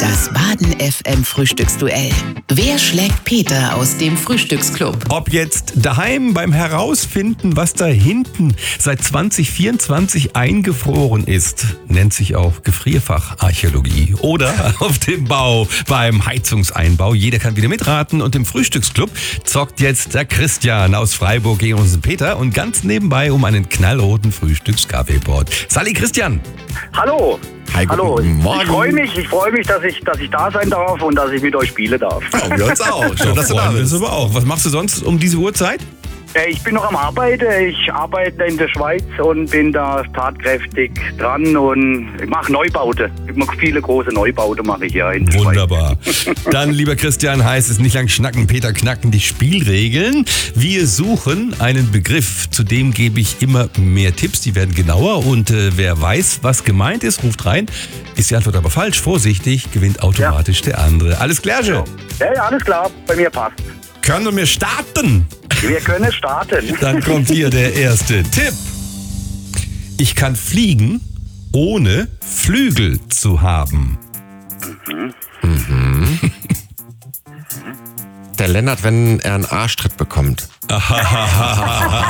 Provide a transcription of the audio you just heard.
Das Baden FM Frühstücksduell. Wer schlägt Peter aus dem Frühstücksclub? Ob jetzt daheim beim Herausfinden, was da hinten seit 2024 eingefroren ist, nennt sich auch Gefrierfacharchäologie. Oder auf dem Bau beim Heizungseinbau. Jeder kann wieder mitraten und im Frühstücksclub zockt jetzt der Christian aus Freiburg gegen unseren Peter und ganz nebenbei um einen knallroten Frühstückskaffeeboard. Sali Christian. Hallo. Hi, Hallo. guten Morgen. Ich freue mich, dass ich da sein darf und dass ich mit euch spielen darf. Ja, wir uns auch. Schön, dass du da bist. Aber auch. Was machst du sonst um diese Uhrzeit? Ich bin noch am Arbeiten. Ich arbeite in der Schweiz und bin da tatkräftig dran und ich mache Neubauten. Viele große Neubauten mache ich hier in der Wunderbar. Dann, lieber Christian, heißt es nicht lang schnacken, Peter knacken die Spielregeln. Wir suchen einen Begriff, zu dem gebe ich immer mehr Tipps, die werden genauer und wer weiß, was gemeint ist, ruft rein. Ist die Antwort aber falsch, vorsichtig, gewinnt automatisch der andere. Alles klar, Ja, alles klar, bei mir passt. Können wir starten? Wir können starten. Dann kommt hier der erste Tipp. Ich kann fliegen, ohne Flügel zu haben. Der Lennart, wenn er einen Arschtritt bekommt.